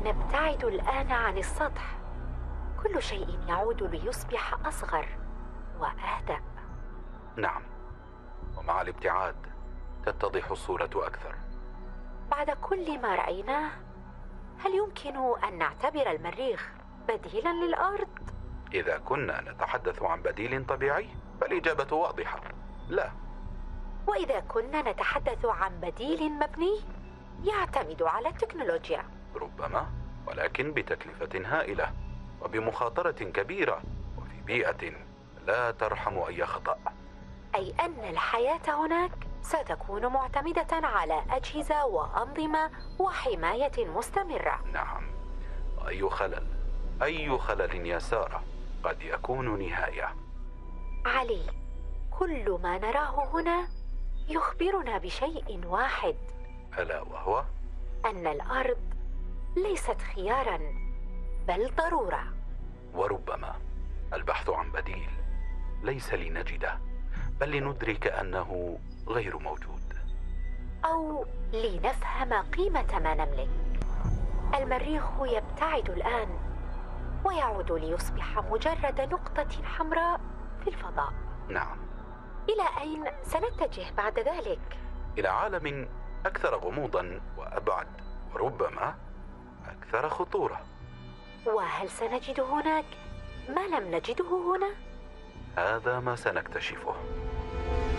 نبتعد الآن عن السطح، كل شيء يعود ليصبح أصغر وأهدأ. نعم، ومع الابتعاد تتضح الصورة أكثر. بعد كل ما رأيناه، هل يمكن أن نعتبر المريخ بديلاً للأرض؟ إذا كنا نتحدث عن بديل طبيعي فالإجابة واضحة: لا. وإذا كنا نتحدث عن بديل مبني يعتمد على التكنولوجيا؟ ربما، ولكن بتكلفة هائلة وبمخاطرة كبيرة وفي بيئة لا ترحم أي خطأ. أي أن الحياة هناك ستكون معتمدة على أجهزة وأنظمة وحماية مستمرة. نعم، أي خلل يا سارة قد يكون نهاية. علي، كل ما نراه هنا يخبرنا بشيء واحد، ألا وهو أن الأرض ليست خياراً بل ضرورة. وربما البحث عن بديل ليس لنجده، بل لندرك أنه غير موجود، أو لنفهم قيمة ما نملك. المريخ يبتعد الآن ويعود ليصبح مجرد نقطة حمراء في الفضاء. نعم. إلى أين سنتجه بعد ذلك؟ إلى عالم أكثر غموضاً وأبعد، وربما أكثر خطورة. وهل سنجد هناك ما لم نجده هنا؟ هذا ما سنكتشفه.